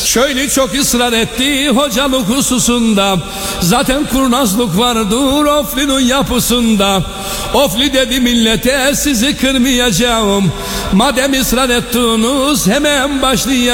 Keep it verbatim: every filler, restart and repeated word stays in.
Şöyle çok ısrar etti hocalık hususunda, zaten kurnazlık vardır Ofli'nin yapısında. Ofli dedi millete sizi kırmayacağım, madem ısrar ettiniz hemen başlayacağım.